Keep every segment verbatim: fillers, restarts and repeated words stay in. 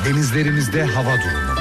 Denizlerimizde hava durumu.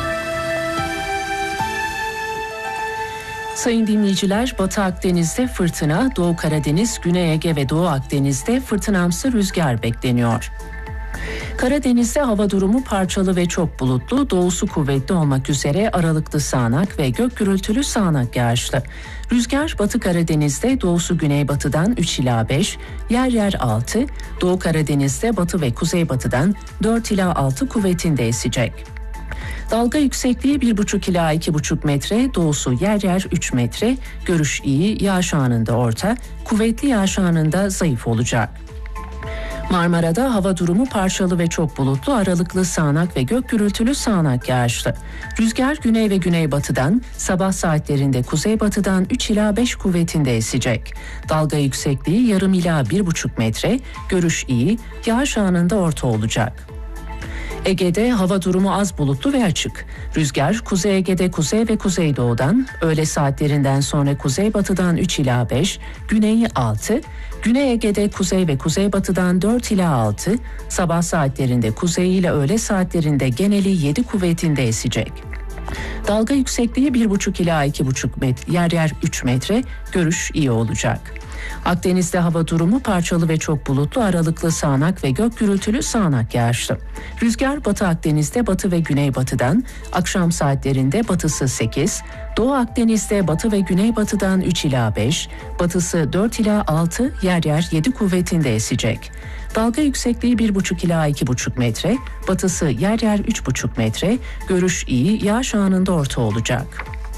Sayın dinleyiciler, Batı Akdeniz'de fırtına, Doğu Karadeniz, Güney Ege ve Doğu Akdeniz'de fırtınamsı rüzgar bekleniyor. Karadeniz'de hava durumu parçalı ve çok bulutlu, doğusu kuvvetli olmak üzere aralıklı sağanak ve gök gürültülü sağanak yağışlı. Rüzgar Batı Karadeniz'de doğusu güneybatıdan üç ila beş, yer yer altı, Doğu Karadeniz'de batı ve kuzeybatıdan dört ila altı kuvvetinde esecek. Dalga yüksekliği bir buçuk ila iki buçuk metre, doğusu yer yer üç metre, görüş iyi, yağış anında orta, kuvvetli yağış anında zayıf olacak. Marmara'da hava durumu parçalı ve çok bulutlu, aralıklı sağanak ve gök gürültülü sağanak yağışlı. Rüzgar güney ve güneybatıdan, sabah saatlerinde kuzeybatıdan üç ila beş kuvvetinde esecek. Dalga yüksekliği yarım ila bir buçuk metre, görüş iyi, yağış anında orta olacak. Ege'de hava durumu az bulutlu ve açık. Rüzgar Kuzey Ege'de kuzey ve kuzeydoğudan, öğle saatlerinden sonra kuzeybatıdan üç ila beş, güneyi altı, Güney Ege'de kuzey ve kuzeybatıdan dört ila altı, sabah saatlerinde kuzey ile öğle saatlerinde geneli yedi kuvvetinde esecek. Dalga yüksekliği bir buçuk ila iki buçuk metre, yer yer üç metre, görüş iyi olacak. Akdeniz'de hava durumu parçalı ve çok bulutlu, aralıklı sağanak ve gök gürültülü sağanak yağışlı. Rüzgar Batı Akdeniz'de batı ve güneybatıdan, akşam saatlerinde batısı sekiz, Doğu Akdeniz'de batı ve güneybatıdan üç ila beş, batısı dört ila altı, yer yer yedi kuvvetinde esecek. Dalga yüksekliği bir buçuk ila iki buçuk metre, batısı yer yer üç buçuk metre, görüş iyi, yağış anında orta olacak.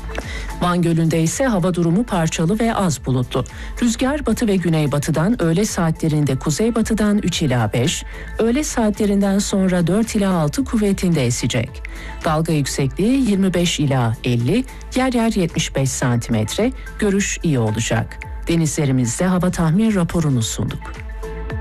Van Gölü'nde ise hava durumu parçalı ve az bulutlu. Rüzgar batı ve güneybatıdan, öğle saatlerinde kuzeybatıdan üç ila beş, öğle saatlerinden sonra dört ila altı kuvvetinde esecek. Dalga yüksekliği yirmi beş ila elli, yer yer yetmiş beş santimetre, görüş iyi olacak. Denizlerimizde hava tahmin raporunu sunduk.